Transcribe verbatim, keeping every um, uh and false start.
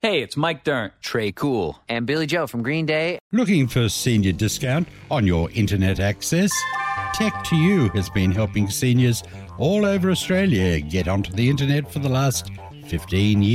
Hey, it's Mike Dirnt, Trey Cool, and Billy Joe from Green Day. Looking for senior discount on your internet access? Tech to You has been helping seniors all over Australia get onto the internet for the last fifteen years.